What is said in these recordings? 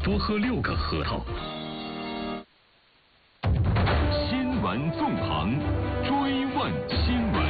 多喝6个核桃。新闻纵横，追问新闻。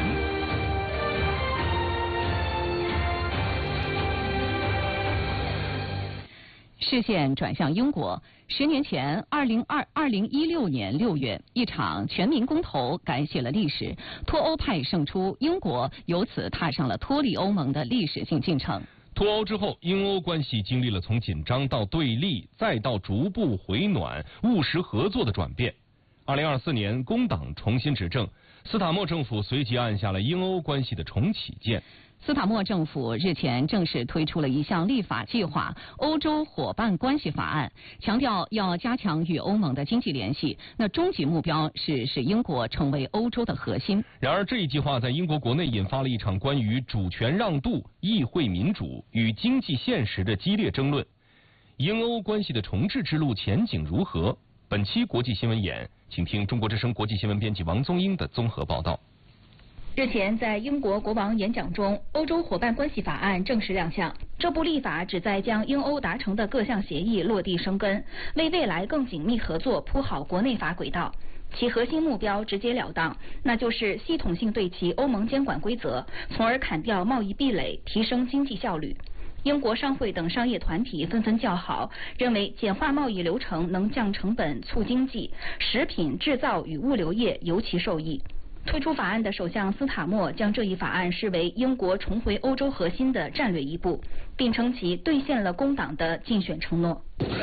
视线转向英国。10年前，2016年6月，一场全民公投改写了历史，脱欧派胜出，英国由此踏上了脱离欧盟的历史性进程。 脱欧之后，英欧关系经历了从紧张到对立，再到逐步回暖、务实合作的转变。2024年，工党重新执政，斯塔默政府随即按下了英欧关系的重启键。 斯塔默政府日前正式推出了一项立法计划——欧洲伙伴关系法案，强调要加强与欧盟的经济联系。那终极目标是使英国成为欧洲的核心。 然而，这一计划在英国国内引发了一场关于主权让渡、议会民主与经济现实的激烈争论。英欧关系的重置之路前景如何？本期国际新闻眼，请听中国之声国际新闻编辑王宗英的综合报道。 日前，在英国国王演讲中，欧洲伙伴关系法案正式亮相。这部立法旨在将英欧达成的各项协议落地生根，为未来更紧密合作铺好国内法轨道。其核心目标直截了当，那就是系统性对齐欧盟监管规则，从而砍掉贸易壁垒，提升经济效率。英国商会等商业团体纷纷叫好，认为简化贸易流程能降成本、促经济，食品制造与物流业尤其受益。推出法案的首相斯塔默将这一法案视为英国重回欧洲核心的战略一步，并称其兑现了工党的竞选承诺。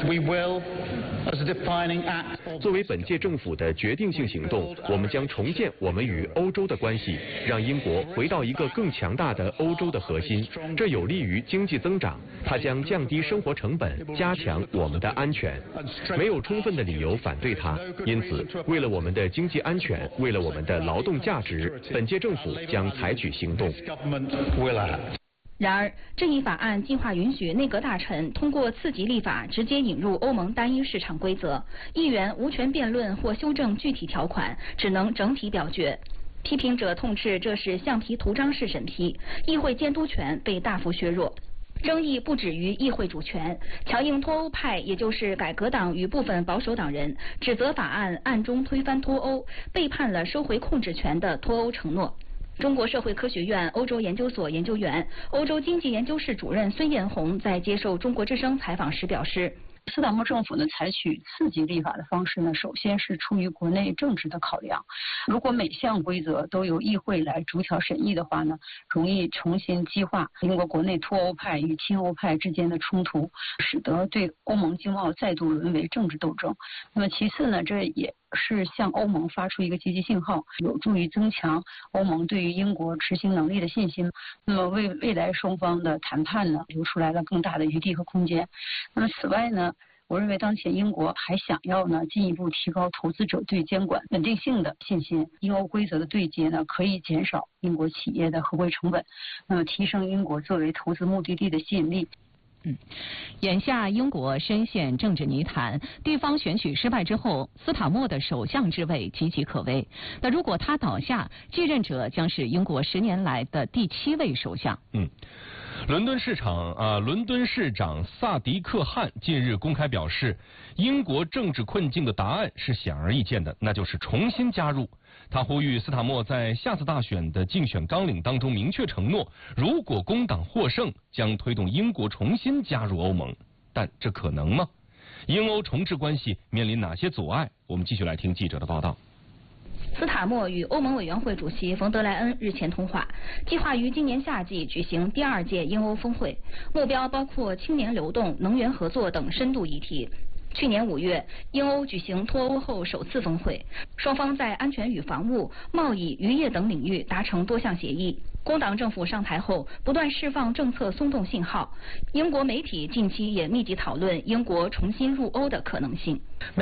作为本届政府的决定性行动，我们将重建我们与欧洲的关系，让英国回到一个更强大的欧洲的核心。这有利于经济增长，它将降低生活成本，加强我们的安全。没有充分的理由反对它。因此，为了我们的经济安全，为了我们的劳动价值，本届政府将采取行动。 然而，这一法案计划允许内阁大臣通过次级立法直接引入欧盟单一市场规则，议员无权辩论或修正具体条款，只能整体表决。批评者痛斥这是橡皮图章式审批，议会监督权被大幅削弱。争议不止于议会主权，强硬脱欧派，也就是改革党与部分保守党人，指责法案暗中推翻脱欧，背叛了收回控制权的脱欧承诺。中国社会科学院欧洲研究所研究员、欧洲经济研究室主任孙艳红在接受中国之声采访时表示， 斯塔默政府呢采取次级立法的方式呢，首先是出于国内政治的考量。如果每项规则都由议会来逐条审议的话呢，容易重新激化英国国内脱欧派与亲欧派之间的冲突，使得对欧盟经贸再度沦为政治斗争。那么其次呢，这也是向欧盟发出一个积极信号，有助于增强欧盟对于英国执行能力的信心。那么为未来双方的谈判呢，留出来了更大的余地和空间。那么此外呢，我认为当前英国还想要呢进一步提高投资者对监管稳定性的信心。英欧规则的对接呢，可以减少英国企业的合规成本，那么提升英国作为投资目的地的吸引力。 眼下英国深陷政治泥潭，地方选举失败之后，斯塔默的首相之位岌岌可危。那如果他倒下，继任者将是英国10年来的第7位首相。 伦敦市长萨迪克汗近日公开表示，英国政治困境的答案是显而易见的，那就是重新加入。他呼吁斯塔默在下次大选的竞选纲领当中明确承诺，如果工党获胜，将推动英国重新加入欧盟。但这可能吗？英欧重置关系面临哪些阻碍？我们继续来听记者的报道。 斯塔默与欧盟委员会主席冯德莱恩日前通话，计划于今年夏季举行第2届英欧峰会，目标包括青年流动、能源合作等深度议题。去年5月，英欧举行脱欧后首次峰会，双方在安全与防务、贸易、渔业等领域达成多项协议。工党政府上台后，不断释放政策松动信号。英国媒体近期也密集讨论英国重新入欧的可能性。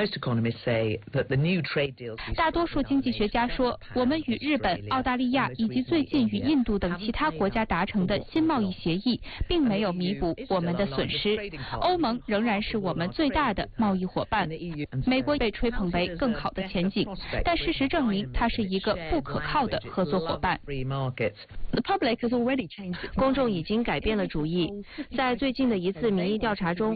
大多数经济学家说，我们与日本、澳大利亚以及最近与印度等其他国家达成的新贸易协议，并没有弥补我们的损失。欧盟仍然是我们最大的贸易伙伴。美国被吹捧为更好的前景，但事实证明它是一个不可靠的合作伙伴。 公众已经改变了主意。在最近的一次民意调查中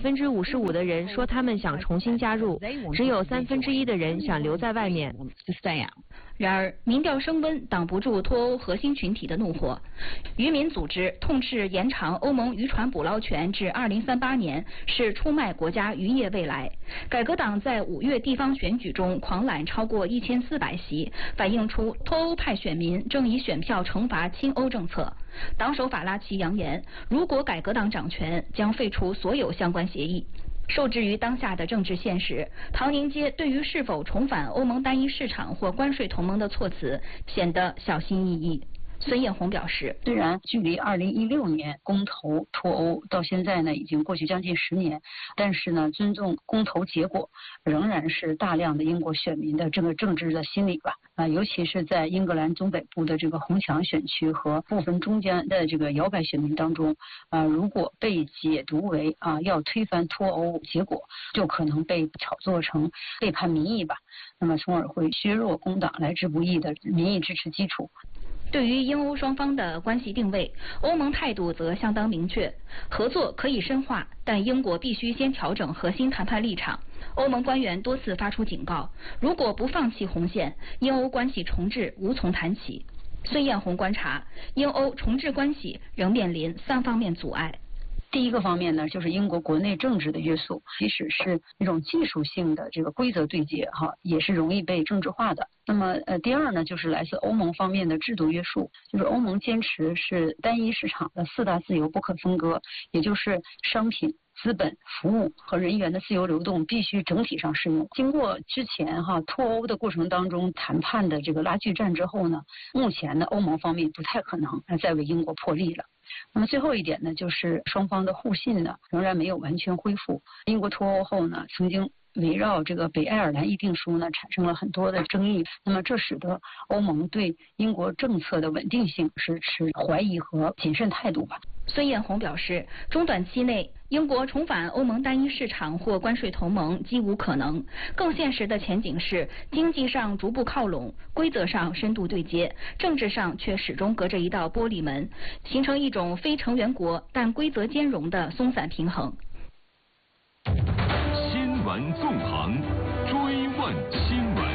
，55%的人说他们想重新加入，只有1/3的人想留在外面。 然而，民调升温挡不住脱欧核心群体的怒火。渔民组织痛斥延长欧盟渔船捕捞权至2038年是出卖国家渔业未来。改革党在5月地方选举中狂揽超过1400席，反映出脱欧派选民正以选票惩罚亲欧政策。党首法拉奇扬言，如果改革党掌权，将废除所有相关协议。受制于当下的政治现实，唐宁街对于是否重返欧盟单一市场或关税同盟的措辞显得小心翼翼。孙艳红表示， 虽然距离2016年公投脱欧到现在呢已经过去将近10年，但是呢尊重公投结果仍然是大量的英国选民的这个政治的心理吧。尤其是在英格兰中北部的这个红墙选区和部分中间的这个摇摆选民当中，如果被解读为要推翻脱欧结果，就可能被炒作成背叛民意吧，那么从而会削弱工党来之不易的民意支持基础。 对于英欧双方的关系定位，欧盟态度则相当明确，合作可以深化，但英国必须先调整核心谈判立场。欧盟官员多次发出警告，如果不放弃红线，英欧关系重置无从谈起。孙艳红观察，英欧重置关系仍面临3方面阻碍。 第一个方面呢，就是英国国内政治的约束，即使是一种技术性的这个规则对接也是容易被政治化的。那么第二呢，就是来自欧盟方面的制度约束，就是欧盟坚持是单一市场的4大自由不可分割，也就是商品、资本、服务和人员的自由流动必须整体上适用。经过之前脱欧的过程当中谈判的这个拉锯战之后呢，目前呢欧盟方面不太可能再为英国破例了。那么最后一点呢，就是双方的互信呢仍然没有完全恢复。英国脱欧后呢，曾经围绕这个北爱尔兰议定书呢产生了很多的争议，那么这使得欧盟对英国政策的稳定性是持怀疑和谨慎态度吧。 孙艳红表示，中短期内英国重返欧盟单一市场或关税同盟几无可能，更现实的前景是经济上逐步靠拢，规则上深度对接，政治上却始终隔着一道玻璃门，形成一种非成员国但规则兼容的松散平衡。 新闻纵横，追问新闻。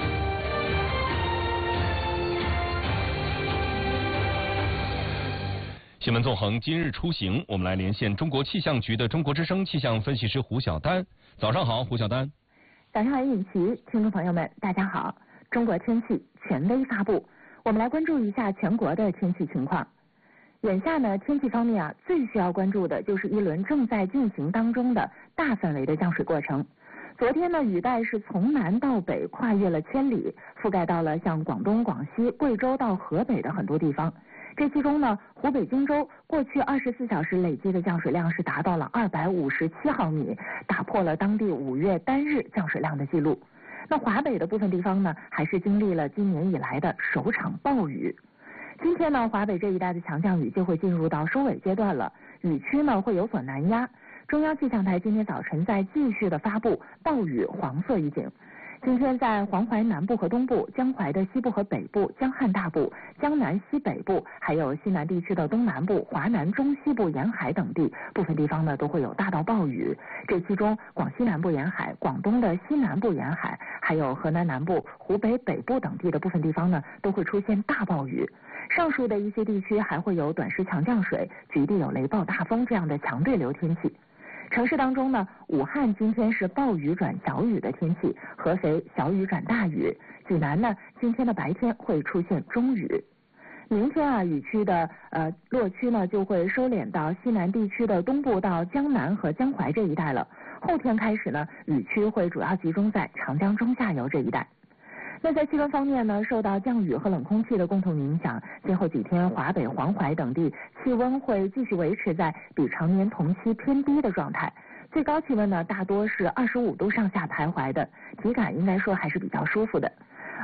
新闻纵横，今日出行，我们来连线中国气象局的中国之声气象分析师胡晓丹。早上好，胡晓丹。 早上好，尹奇，听众朋友们，大家好。中国天气权威发布，我们来关注一下全国的天气情况。眼下呢，天气方面最需要关注的就是一轮正在进行当中的大范围的降水过程。昨天呢，雨带是从南到北跨越了1000里，覆盖到了像广东、广西、贵州到河北的很多地方。这其中呢，湖北荆州过去24小时累计的降水量是达到了257毫米，打破了当地5月单日降水量的记录。那华北的部分地方呢，还是经历了今年以来的首场暴雨。今天呢，华北这一带的强降雨就会进入到收尾阶段了，雨区呢会有所南压。中央气象台今天早晨在继续的发布暴雨黄色预警。今天在黄淮南部和东部、江淮的西部和北部、江汉大部、江南西北部，还有西南地区的东南部、华南中西部沿海等地，部分地方呢都会有大到暴雨。这其中，广西南部沿海、广东的西南部沿海，还有河南南部、湖北北部等地的部分地方呢，都会出现大暴雨。上述的一些地区还会有短时强降水、局地有雷暴大风这样的强对流天气。城市当中呢，武汉今天是暴雨转小雨的天气，合肥小雨转大雨，济南呢今天的白天会出现中雨。明天雨区的落区呢就会收敛到西南地区的东部到江南和江淮这一带了。后天开始呢，雨区会主要集中在长江中下游这一带。那在气温方面呢，受到降雨和冷空气的共同影响，今后几天华北、黄淮等地气温会继续维持在比常年同期偏低的状态，最高气温呢大多是25度上下徘徊的，体感应该说还是比较舒服的。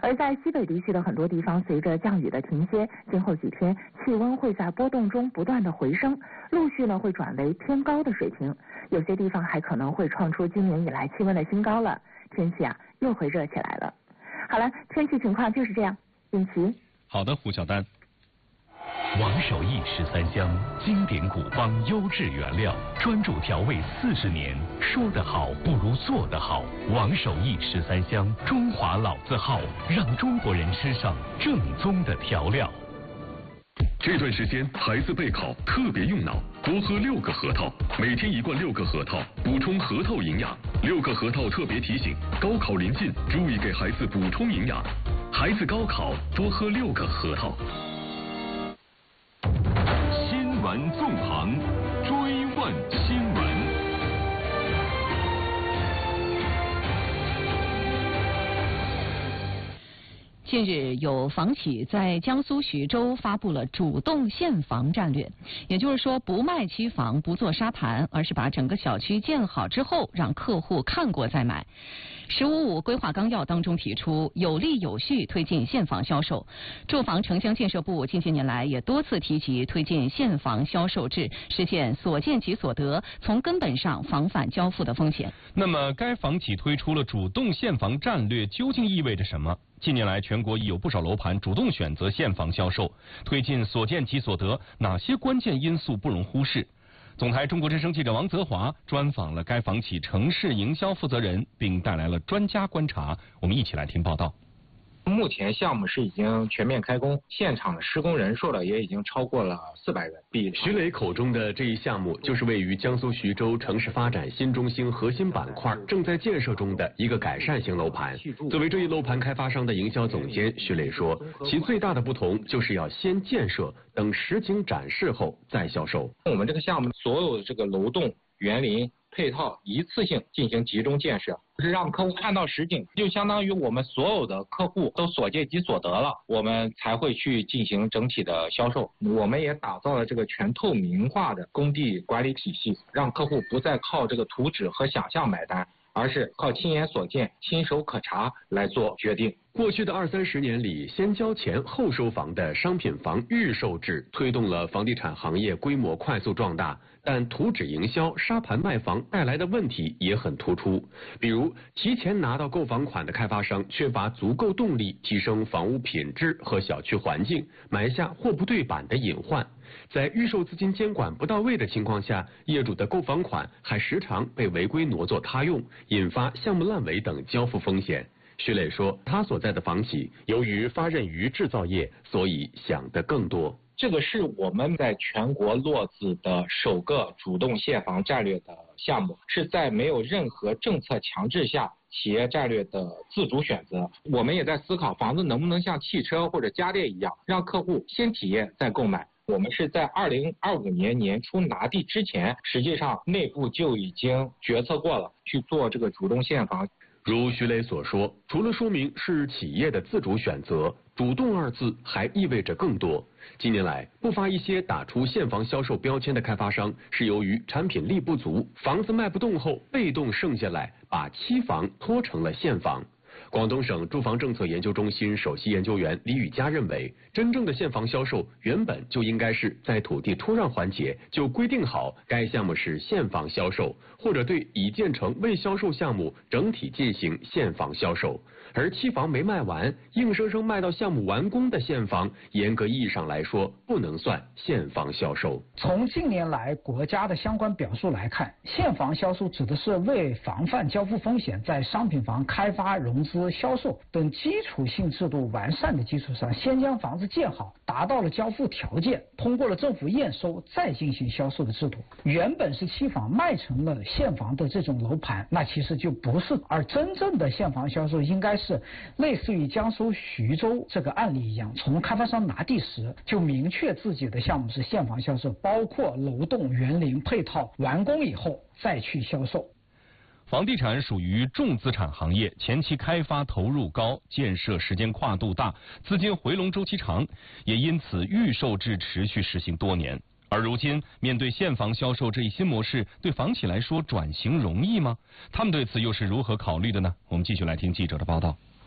而在西北地区的很多地方，随着降雨的停歇，今后几天气温会在波动中不断的回升，陆续呢会转为偏高的水平，有些地方还可能会创出今年以来气温的新高了，天气啊又会热起来了。好了，天气情况就是这样。尹奇。 好的，胡晓丹。 王守义13香，经典古方优质原料，专注调味40年。说得好不如做得好。王守义13香，中华老字号，让中国人吃上正宗的调料。 这段时间孩子备考特别用脑，多喝6个核桃，每天1罐6个核桃，补充核桃营养。6个核桃特别提醒：高考临近，注意给孩子补充营养。孩子高考多喝6个核桃。新闻纵横，追问新闻。 近日，有房企在江苏徐州发布了主动现房战略，也就是说，不卖期房，不做沙盘，而是把整个小区建好之后，让客户看过再买。“15+5”规划纲要当中提出，有力有序推进现房销售。住房城乡建设部近些年来也多次提及推进现房销售制，实现所见即所得，从根本上防范交付的风险。 那么，该房企推出了主动现房战略，究竟意味着什么？近年来，全国已有不少楼盘主动选择现房销售，推进所见即所得，哪些关键因素不容忽视？总台中国之声记者王泽华专访了该房企城市营销负责人，并带来了专家观察。我们一起来听报道。 目前项目是已经全面开工，现场的施工人数了也已经超过了400人。 比徐磊口中的这一项目，就是位于江苏徐州城市发展新中心核心板块正在建设中的一个改善型楼盘。作为这一楼盘开发商的营销总监，徐磊说，其最大的不同就是要先建设，等实景展示后再销售。 我们这个项目所有的这个楼栋、园林配套一次性进行集中建设，是让客户看到实景，就相当于我们所有的客户都所见即所得了，我们才会去进行整体的销售。我们也打造了这个全透明化的工地管理体系，让客户不再靠这个图纸和想象买单，而是靠亲眼所见、亲手可查来做决定。 过去的20-30年里，先交钱后收房的商品房预售制推动了房地产行业规模快速壮大，但图纸营销、沙盘卖房带来的问题也很突出。比如，提前拿到购房款的开发商缺乏足够动力提升房屋品质和小区环境，埋下货不对版的隐患。在预售资金监管不到位的情况下，业主的购房款还时常被违规挪作他用，引发项目烂尾等交付风险。徐磊说，他所在的房企由于发轫于制造业，所以想得更多。 这个是我们在全国落子的首个主动现房战略的项目，是在没有任何政策强制下企业战略的自主选择。我们也在思考房子能不能像汽车或者家电一样，让客户先体验再购买。我们是在2025年年初拿地之前，实际上内部就已经决策过了，去做这个主动现房。 如徐磊所说，除了说明是企业的自主选择，主动2字还意味着更多。近年来，不乏一些打出现房销售标签的开发商，是由于产品力不足，房子卖不动后，被动剩下来，把期房拖成了现房。广东省住房政策研究中心首席研究员李宇佳认为，真正的现房销售原本就应该是在土地出让环节就规定好该项目是现房销售，或者对已建成未销售项目整体进行现房销售。而期房没卖完，硬生生卖到项目完工的现房，严格意义上来说不能算现房销售。 从近年来国家的相关表述来看，现房销售指的是为防范交付风险，在商品房开发、融资、销售等基础性制度完善的基础上，先将房子建好，达到了交付条件，通过了政府验收，再进行销售的制度。原本是期房卖成了现房的这种楼盘，那其实就不是，而真正的现房销售应该是类似于江苏徐州这个案例一样，从开发商拿地时就明确自己的项目是现房销售，包括楼栋、园林配套完工以后再去销售。 房地产属于重资产行业，前期开发投入高，建设时间跨度大，资金回笼周期长，也因此预售制持续实行多年。而如今面对现房销售这一新模式，对房企来说转型容易吗？他们对此又是如何考虑的呢？我们继续来听记者的报道。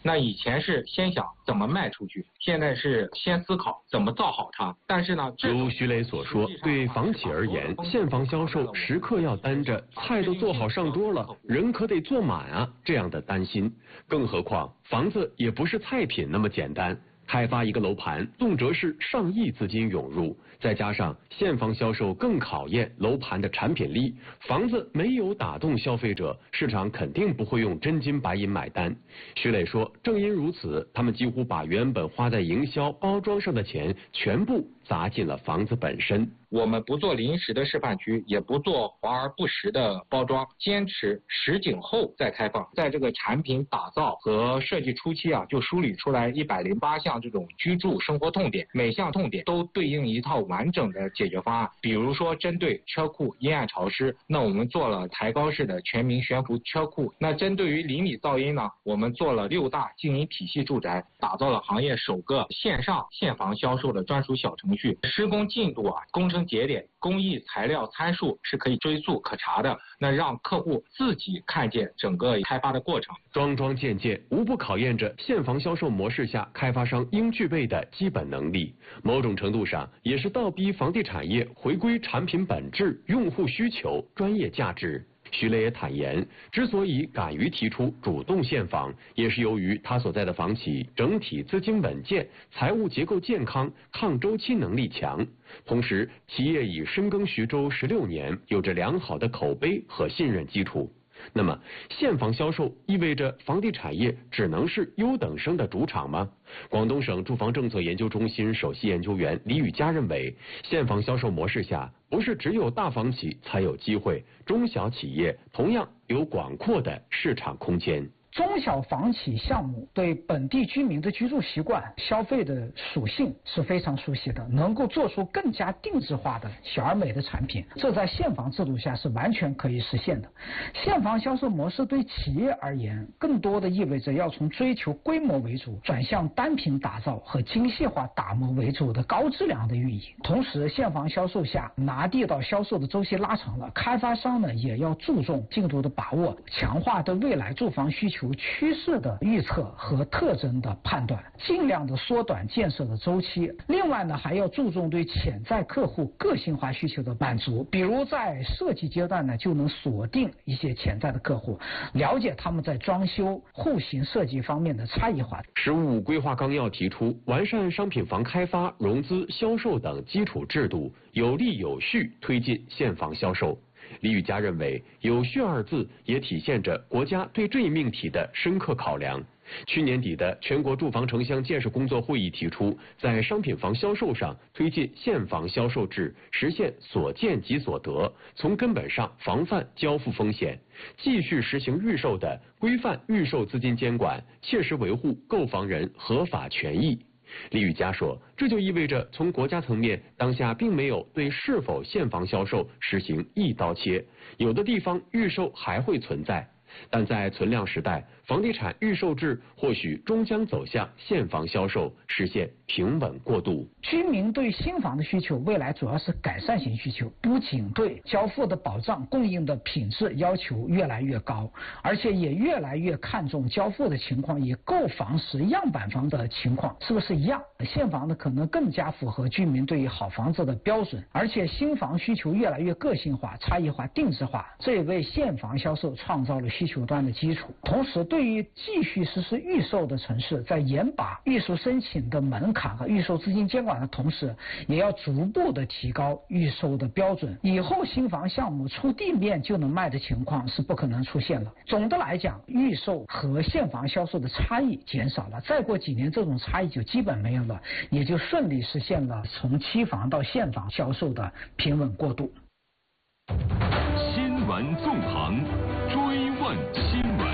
那以前是先想怎么卖出去，现在是先思考怎么造好它。但是呢， 如徐磊所说，对房企而言，现房销售时刻要担着菜都做好上桌了，人可得坐满啊这样的担心。更何况房子也不是菜品那么简单。开发一个楼盘，动辄是上亿资金涌入，再加上现房销售更考验楼盘的产品力，房子没有打动消费者，市场肯定不会用真金白银买单。徐磊说，正因如此，他们几乎把原本花在营销包装上的钱全部砸进了房子本身。 我们不做临时的示范区，也不做华而不实的包装，坚持实景后再开放。在这个产品打造和设计初期啊，就梳理出来108项这种居住生活痛点，每项痛点都对应一套完整的解决方案。比如说，针对车库阴暗潮湿，那我们做了抬高式的全民悬浮车库；那针对于邻里噪音呢，我们做了6大静音体系住宅，打造了行业首个线上现房销售的专属小程序。施工进度啊，工程节点、工艺材料参数是可以追溯可查的，那让客户自己看见整个开发的过程。 桩桩件件无不考验着现房销售模式下开发商应具备的基本能力，某种程度上也是倒逼房地产业回归产品本质、用户需求、专业价值。徐磊也坦言，之所以敢于提出主动现房，也是由于他所在的房企整体资金稳健、财务结构健康、抗周期能力强，同时企业已深耕徐州16年，有着良好的口碑和信任基础。那么，现房销售意味着房地产业只能是优等生的主场吗？广东省住房政策研究中心首席研究员李宇嘉认为，现房销售模式下，不是只有大房企才有机会，中小企业同样有广阔的市场空间。 中小房企项目对本地居民的居住习惯、消费的属性是非常熟悉的，能够做出更加定制化的小而美的产品，这在现房制度下是完全可以实现的。现房销售模式对企业而言，更多的意味着要从追求规模为主，转向单品打造和精细化打磨为主的高质量的运营。同时，现房销售下拿地到销售的周期拉长了，开发商呢也要注重进度的把握，强化对未来住房需求趋势的预测和特征的判断，尽量的缩短建设的周期。另外呢，还要注重对潜在客户个性化需求的满足，比如在设计阶段呢，就能锁定一些潜在的客户，了解他们在装修、户型设计方面的差异化。 “十五五”规划纲要提出，完善商品房开发、融资、销售等基础制度，有力有序推进现房销售。李宇嘉认为，有序二字也体现着国家对这一命题的深刻考量。去年底的全国住房城乡建设工作会议提出，在商品房销售上推进现房销售制，实现所见即所得，从根本上防范交付风险，继续实行预售的规范预售资金监管，切实维护购房人合法权益。李宇嘉说，这就意味着从国家层面，当下并没有对是否现房销售实行一刀切，有的地方预售还会存在。但在存量时代，房地产预售制或许终将走向现房销售，实现平稳过渡。 居民对新房的需求未来主要是改善型需求，不仅对交付的保障、供应的品质要求越来越高，而且也越来越看重交付的情况与购房时样板房的情况是不是一样。现房呢可能更加符合居民对于好房子的标准，而且新房需求越来越个性化、差异化、定制化，这也为现房销售创造了需求端的基础。同时，对于继续实施预售的城市，在严把预售申请的门槛和预售资金监管的同时，也要逐步的提高预售的标准。以后新房项目出地面就能卖的情况是不可能出现了。总的来讲，预售和现房销售的差异减少了，再过几年这种差异就基本没有了，也就顺利实现了从期房到现房销售的平稳过渡。 新闻纵横，追问新闻。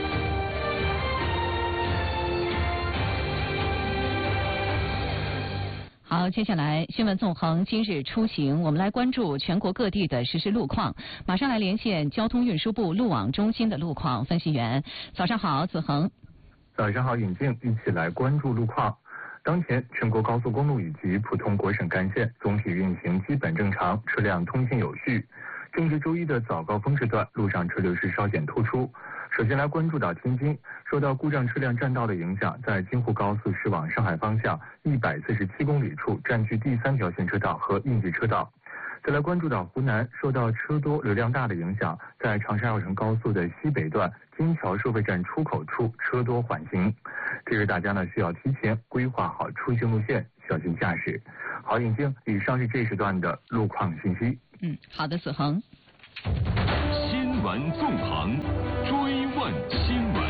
好，接下来新闻纵横今日出行，我们来关注全国各地的实时路况。马上来连线交通运输部路网中心的路况分析员。早上好，子恒。 早上好，尹静，一起来关注路况。当前全国高速公路以及普通国省干线总体运行基本正常，车辆通行有序。正值周一的早高峰时段，路上车流是稍显突出。 首先来关注到天津，受到故障车辆占道的影响，在京沪高速驶往上海方向147公里处占据第3条线车道和应急车道。再来关注到湖南，受到车多流量大的影响，在长沙绕城高速的西北段金桥收费站出口处车多缓行。这时大家需要提前规划好出行路线，小心驾驶。好，尹静，以上是这时段的路况信息。 好的，子恒。 新闻纵横，追问新闻。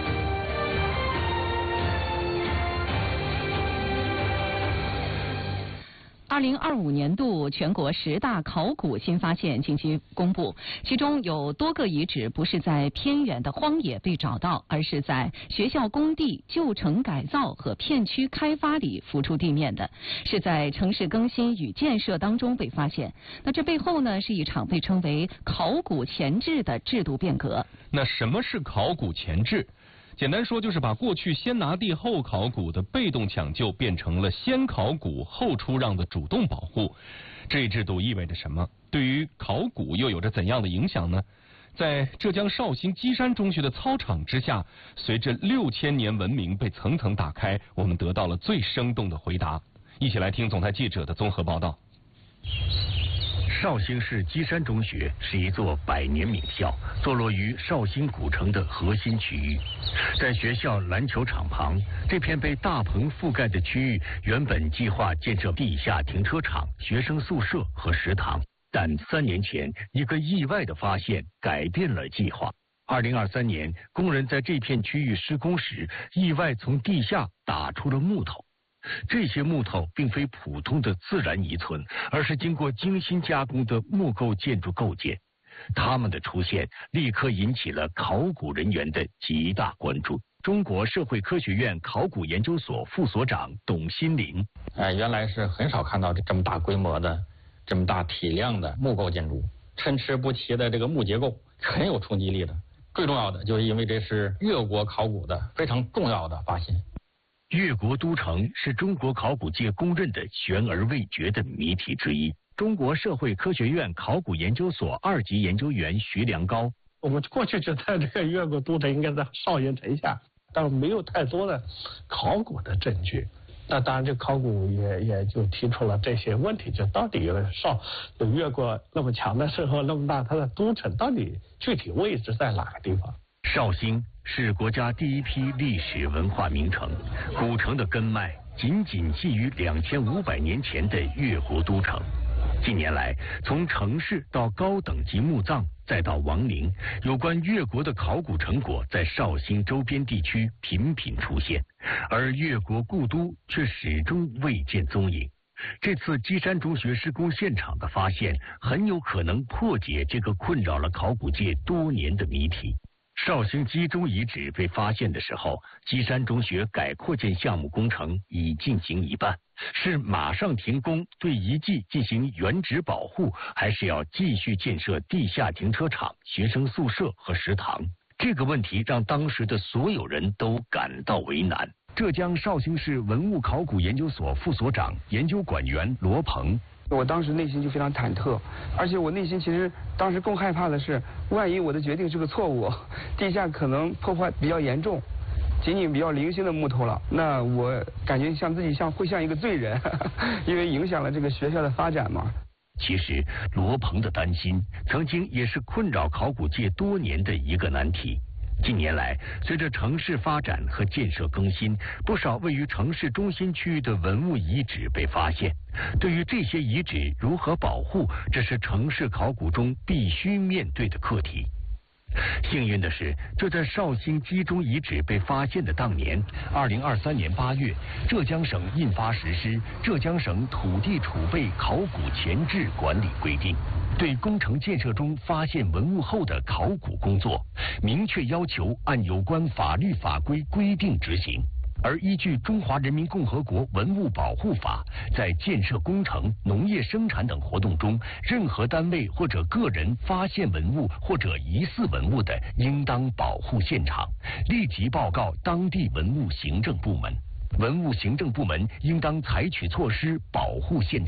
2025年度全国10大考古新发现近期公布，其中有多个遗址不是在偏远的荒野被找到，而是在学校工地、旧城改造和片区开发里浮出地面的，是在城市更新与建设当中被发现。那这背后呢，是一场被称为考古前置的制度变革。 那什么是考古前置？简单说，就是把过去先拿地后考古的被动抢救变成了先考古后出让的主动保护。这一制度意味着什么？对于考古又有着怎样的影响呢？在浙江绍兴基山中学的操场之下，随着6000年文明被层层打开，我们得到了最生动的回答。一起来听总台记者的综合报道。 绍兴市基山中学是一座100年名校，坐落于绍兴古城的核心区域。在学校篮球场旁，这片被大棚覆盖的区域原本计划建设地下停车场、学生宿舍和食堂，但3年前一个意外的发现改变了计划。2023年，工人在这片区域施工时，意外从地下打出了木头。这些木头并非普通的自然遗存，而是经过精心加工的木构建筑构件。它们的出现立刻引起了考古人员的极大关注。中国社会科学院考古研究所副所长董新林： 原来是很少看到这么大规模的、这么大体量的木构建筑，参差不齐的这个木结构很有冲击力的。最重要的就是因为这是越国考古的非常重要的发现。 越国都城是中国考古界公认的悬而未决的谜题之一。中国社会科学院考古研究所2级研究员徐良高： 我们过去觉得这个越国都城应该在少阴城下，但是没有太多的考古的证据。那当然，这考古也就提出了这些问题，就到底有越国那么强的时候，那么大，它的都城到底具体位置在哪个地方？ 绍兴是国家第一批历史文化名城，古城的根脉紧紧系于2500年前的越国都城。近年来，从城市到高等级墓葬，再到王陵，有关越国的考古成果在绍兴周边地区频频出现，而越国故都却始终未见踪影。这次基山中学施工现场的发现，很有可能破解这个困扰了考古界多年的谜题。绍兴基中遗址被发现的时候，基山中学改扩建项目工程已进行一半，是马上停工对遗迹进行原址保护，还是要继续建设地下停车场、学生宿舍和食堂？这个问题让当时的所有人都感到为难。浙江绍兴市文物考古研究所副所长、研究馆员罗鹏： 我当时内心就非常忐忑，而且我内心其实当时更害怕的是，万一我的决定是个错误，地下可能破坏比较严重，仅仅比较零星的木头了，那我感觉自己会像一个罪人，因为影响了这个学校的发展嘛。 其实罗鹏的担心曾经也是困扰考古界多年的一个难题。近年来，随着城市发展和建设更新，不少位于城市中心区域的文物遗址被发现。对于这些遗址如何保护，这是城市考古中必须面对的课题。幸运的是，就在绍兴基中遗址被发现的当年，2023年8月，浙江省印发实施《浙江省土地储备考古前置管理规定》，对工程建设中发现文物后的考古工作，明确要求按有关法律法规规定执行。而依据《中华人民共和国文物保护法》，在建设工程、农业生产等活动中，任何单位或者个人发现文物或者疑似文物的，应当保护现场，立即报告当地文物行政部门。文物行政部门应当采取措施保护现场。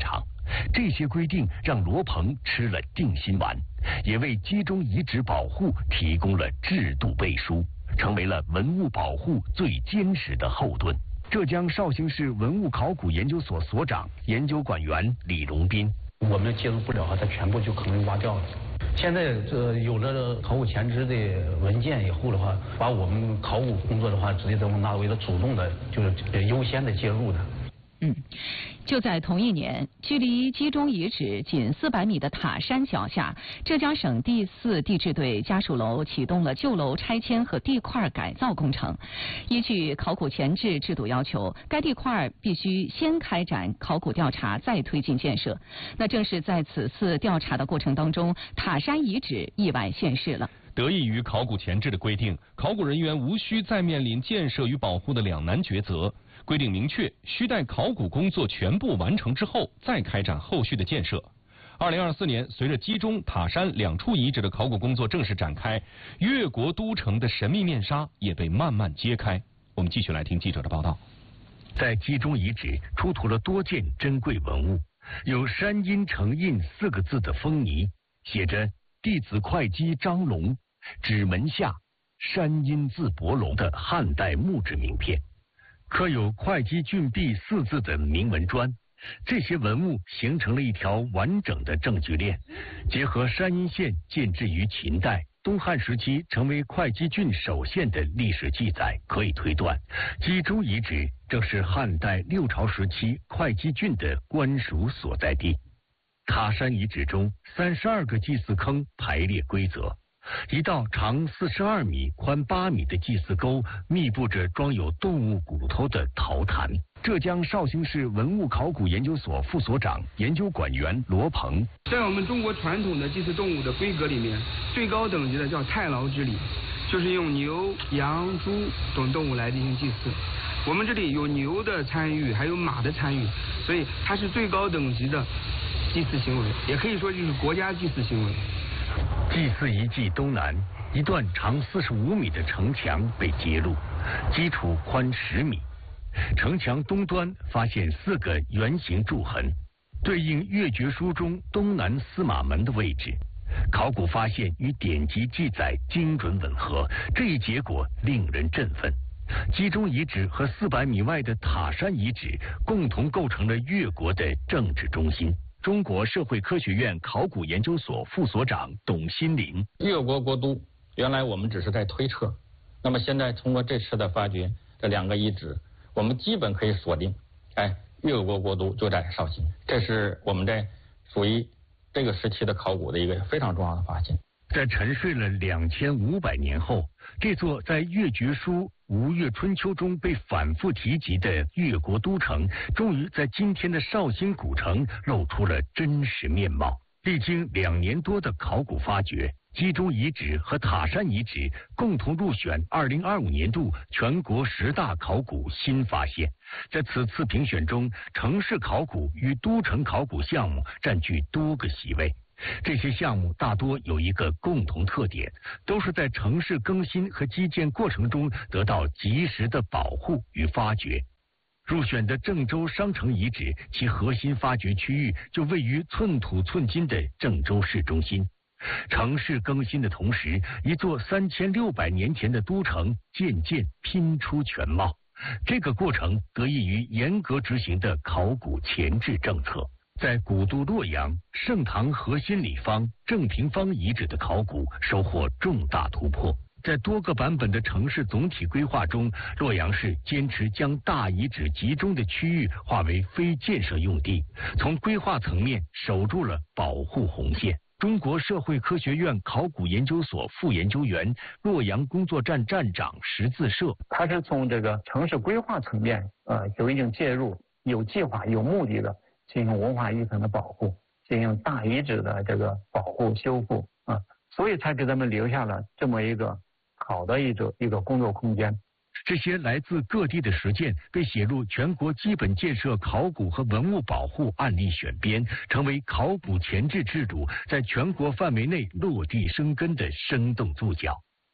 这些规定让罗鹏吃了定心丸，也为基中遗址保护提供了制度背书，成为了文物保护最坚实的后盾。浙江绍兴市文物考古研究所所长、研究管员李龙斌： 我们介入不了，它全部就可能挖掉了。现在有了考古前置的文件以后的话，把我们考古工作的话，直接拿为了主动的，就是优先的介入的。 就在同一年，距离基中遗址仅400米的塔山脚下，浙江省第4地质队家属楼启动了旧楼拆迁和地块改造工程。依据考古前置制度要求，该地块必须先开展考古调查，再推进建设。那正是在此次调查的过程当中，塔山遗址意外现世了。 得益于考古前置的规定，考古人员无需再面临建设与保护的两难抉择。规定明确，需待考古工作全部完成之后，再开展后续的建设。2024年，随着基中、塔山两处遗址的考古工作正式展开，越国都城的神秘面纱也被慢慢揭开。我们继续来听记者的报道。 在基中遗址出土了多件珍贵文物，有山阴成印4个字的封泥，写着弟子会稽张龙，指门下山阴字伯龙的汉代木质名片，刻有会稽郡币4字的铭文砖。这些文物形成了一条完整的证据链，结合山阴县建制于秦代、东汉时期成为会稽郡首县的历史记载，可以推断，基中遗址正是汉代6朝时期会稽郡的官署所在地。塔山遗址中32个祭祀坑排列规则，一道长42米、宽8米的祭祀沟密布着装有动物骨头的陶坛。浙江绍兴市文物考古研究所副所长、研究管员罗鹏： 在我们中国传统的祭祀动物的规格里面，最高等级的叫太牢之礼，就是用牛、羊、猪等动物来进行祭祀。我们这里有牛的参与，还有马的参与，所以它是最高等级的祭祀行为，也可以说就是国家祭祀行为。 祭祀遗迹东南，一段长45米的城墙被揭露，基础宽10米。城墙东端发现4个圆形柱痕，对应月决书中东南司马门的位置。考古发现与典籍记载精准吻合，这一结果令人振奋。基中遗址和400米外的塔山遗址共同构成了越国的政治中心。中国社会科学院考古研究所副所长董新林： 越国国都原来我们只是在推测，那么现在通过这次的发掘，这2个遗址，我们基本可以锁定，越国国都就在绍兴，这是我们在属于这个时期的考古的一个非常重要的发现。 在沉睡了2500年后，这座在越决书《吴越春秋》中被反复提及的越国都城，终于在今天的绍兴古城露出了真实面貌。历经2年多的考古发掘，基中遗址和塔山遗址共同入选2025年度全国10大考古新发现。在此次评选中，城市考古与都城考古项目占据多个席位。这些项目大多有一个共同特点，都是在城市更新和基建过程中得到及时的保护与发掘。入选的郑州商城遗址，其核心发掘区域就位于寸土寸金的郑州市中心。城市更新的同时，一座3600年前的都城渐渐拼出全貌。这个过程得益于严格执行的考古前置政策。在古都洛阳、盛唐核心里坊、正平坊遗址的考古收获重大突破。在多个版本的城市总体规划中，洛阳市坚持将大遗址集中的区域划为非建设用地，从规划层面守住了保护红线。中国社会科学院考古研究所副研究员、洛阳工作站站长石自社： 它是从这个城市规划层面有一定介入，有计划、有目的的进行文化遗产的保护，进行大遗址的这个保护修复所以才给咱们留下了这么一个好的一个工作空间。 这些来自各地的实践被写入全国基本建设考古和文物保护案例选编，成为考古前置制度在全国范围内落地生根的生动注脚。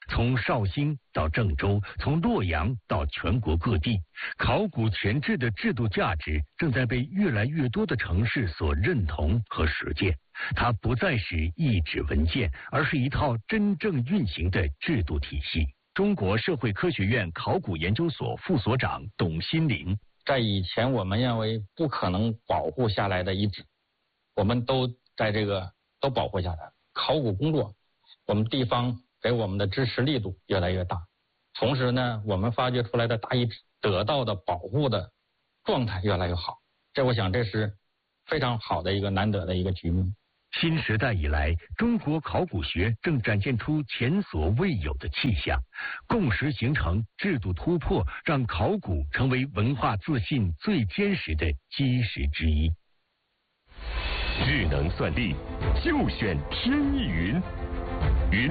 从绍兴到郑州，从洛阳到全国各地，考古前置的制度价值正在被越来越多的城市所认同和实践。它不再是一纸文件，而是一套真正运行的制度体系。中国社会科学院考古研究所副所长董新林， 在以前我们认为不可能保护下来的遗址，我们都保护下来。考古工作，我们地方给我们的支持力度越来越大，同时呢，我们发掘出来的大遗址得到的保护的状态越来越好。我想这是非常好的一个难得的一个局面。 新时代以来，中国考古学正展现出前所未有的气象，共识形成，制度突破，让考古成为文化自信最坚实的基石之一。 智能算力，就选天翼云。